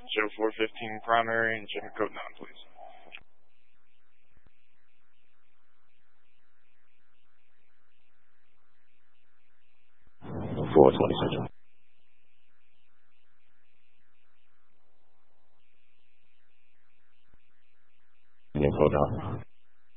0415 primary and check your code 9, please. 420 Central. Code 9.